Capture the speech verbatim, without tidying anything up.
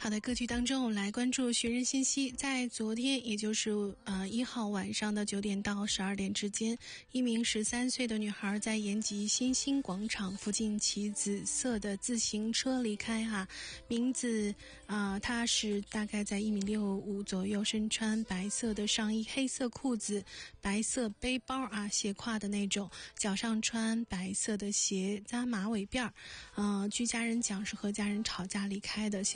好的，歌曲当中我们来关注寻人信息。在昨天，也就是呃一号晚上的九点到十二点之间，一名十三岁的女孩在延吉新兴广场附近骑紫色的自行车离开哈，名字啊、呃，她是大概在一米六五左右，身穿白色的上衣、黑色裤子、白色背包啊，斜挎的那种，脚上穿白色的鞋，扎马尾辫儿。呃，据家人讲是和家人吵架离开的。